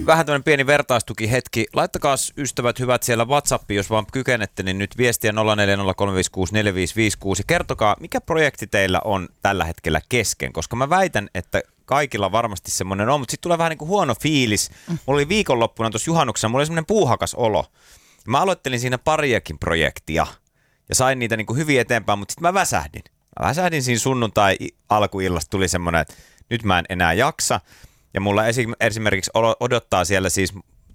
vähän tämmöinen pieni vertaistukihetki. Laittakaa ystävät hyvät siellä WhatsAppiin, jos vaan kykenette, niin nyt viestiä 0403564556. Kertokaa, mikä projekti teillä on tällä hetkellä kesken, koska mä väitän, että kaikilla varmasti semmoinen on, mutta sitten tulee vähän niin kuin huono fiilis. Mulla oli viikonloppuna tuossa juhannuksena, mulla oli semmoinen puuhakas olo. Mä aloittelin siinä pariakin projektia ja sain niitä niin kuin hyvin eteenpäin, mutta sitten mä väsähdin. Väsähdin siinä sunnuntai-alkuillasta, tuli semmoinen, että nyt mä en enää jaksa. Ja mulla esimerkiksi odottaa siellä siis,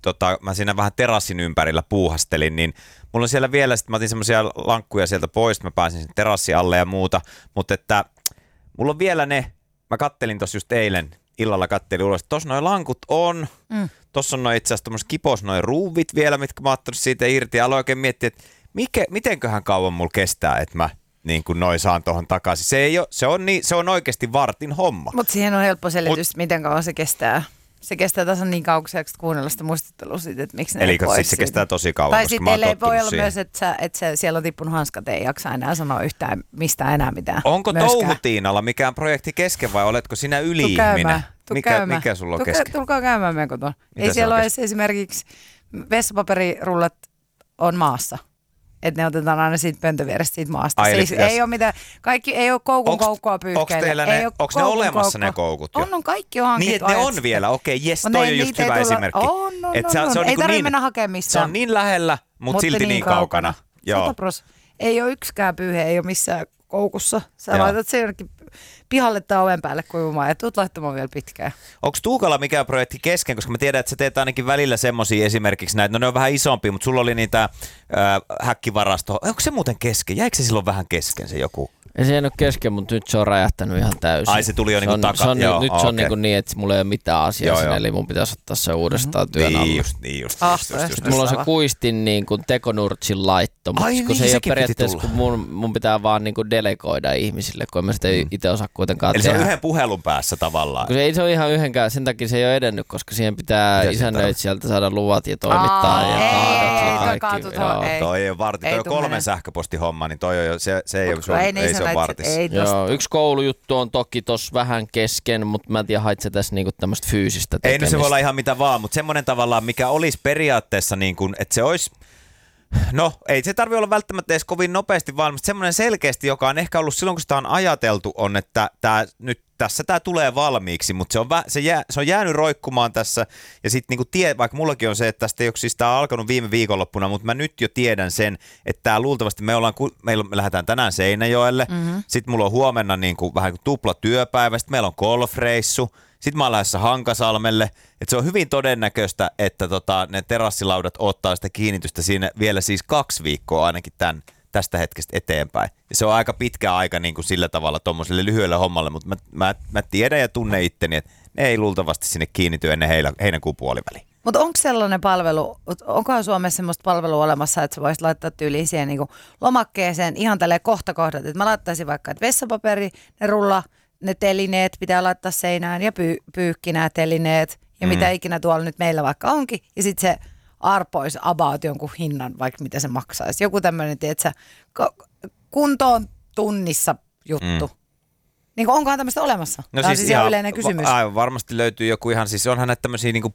mä siinä vähän terassin ympärillä puuhastelin, niin mulla on siellä vielä, sitten mä otin semmoisia lankkuja sieltä pois, mä pääsin sen terassin alle ja muuta, mutta että mulla on vielä ne, mä kattelin tossa just eilen, illalla kattelin ulos, että tossa noi lankut on, tossa on noi itse asiassa tommos kipos noi ruuvit vielä, mitkä mä oon ottanut siitä irti, ja aloin oikein miettiä, että mitenköhän kauan mulla kestää, että mä niin kuin noin saan tuohon takaisin. Se on oikeasti vartin homma. Mutta siihen on helppo selitys, miten kauan se kestää. Se kestää tasan niin kauaksi, että kuunnella sitä muistuttelua siitä, että miksi ne eli sitten se kestää tosi kauan, tai koska mä oon tottunut tottunut voi olla siihen. myös, että siellä on tippunut hanskat, ei jaksa enää sanoa yhtään mistään enää mitään. Onko myöskään. Touhutiinalla mikään projekti kesken vai oletko sinä yli-ihminen? Mikä sulla on kesken? Tulkaa käymään meidän kotona. Mitä Ei siellä on ole esimerkiksi vessapaperirullat on maassa. Että ne otetaan aina siitä pöntövierestä siitä maasta. Ai, Siis ei ole mitään, kaikki ei ole koukkoa pyyhkeille. Onko ne olemassa ne koukut jo? On kaikki on hankittu. Niin, että ne on vielä. Okei, jes, toi on just hyvä esimerkki. On. Ei tarvitse mennä hakemaan mistään. Se on niin lähellä, mutta silti niin kaukana. 100%. Ei ole yksikään pyyhe, ei ole missään koukussa. Sä laitat sen jonnekin pihalle tai oven päälle kuivumaan ja tuut laittamaan vielä pitkään. Onko Tuukalla mikään projekti kesken? Koska mä tiedän, että sä teet ainakin välillä semmosia esimerkiksi näitä, no ne on vähän isompia, mutta sulla oli niitä häkkivarasto. Onko se muuten kesken? Jäikö se silloin vähän kesken se joku? Ei se ole kesken, mutta nyt se on räjähtänyt ihan täysin. Ai se tuli jo niinku takaa. Nyt se on niin, että mulla ei ole mitään asiaa sinne, eli mun pitäisi ottaa se uudestaan työn alle. Niin just. Mulla on se kuistin niin kuin tekonurtsin laitto, mutta kun se ei ole periaatteessa, kun mun pitää vaan niin kuin delegoida ihmisille, kun en mä sitä itse osaa kuitenkaan eli tehdä. se on yhden puhelun päässä tavallaan. Kun se on ihan yhdenkään, sen takia se ei ole edennyt, koska siihen pitää isännöitä sieltä saada luvat ja toimittaa ja kaadot ja kaikki. Toi ei ole varti, toi on 3 sähköpostihomma, niin toi on jo, se ei ole vartis. Joo, yksi koulujuttu on toki tossa vähän kesken, mutta mä en tiedä, hait se tässä niinku tämmöistä fyysistä tekemistä. Ei, no se voi olla ihan mitä vaan, mutta semmoinen tavallaan, mikä olisi periaatteessa niin kuin, että se olisi, no ei se tarvitse olla välttämättä edes kovin nopeasti valmis, semmoinen selkeästi, joka on ehkä ollut silloin, kun sitä on ajateltu, on, että tässä tämä tulee valmiiksi, mutta se on jäänyt roikkumaan tässä, ja sitten niinku vaikka mullakin on se, että tästä ei ole siis tämä alkanut viime viikonloppuna, mutta mä nyt jo tiedän sen, että tämä luultavasti me lähdetään tänään Seinäjoelle, sitten mulla on huomenna niinku, vähän kuin tupla työpäivä, sitten meillä on golfreissu, sitten mä oon lähdössä Hankasalmelle, että se on hyvin todennäköistä, että ne terassilaudat ottaa sitä kiinnitystä siinä vielä siis 2 viikkoa ainakin tästä hetkestä eteenpäin. Ja se on aika pitkä aika niin kuin sillä tavalla tuommoiselle lyhyelle hommalle, mutta mä tiedän ja tunnen itteni, että ne ei luultavasti sinne kiinnity ennen heinäkuun puoliväliin. Mutta onko sellainen palvelu, onkohan Suomessa semmoista palvelua olemassa, että sä voisit laittaa tyyliin siihen niin kuin lomakkeeseen ihan tälleen kohta, että mä laittaisin vaikka, että vessapaperi, ne rulla, ne telineet pitää laittaa seinään ja pyykkinä telineet ja mitä ikinä tuolla nyt meillä vaikka onkin. Ja sitten se arpoisi about jonkun hinnan, vaikka mitä se maksaisi. Joku tämmöinen, tietsä, kuntoon tunnissa juttu. Niin onkohan tämmöistä olemassa? No tämä siis on siis ihan yleinen kysymys. Aivan varmasti löytyy joku ihan, siis onhan näitä tämmöisiä niin kuin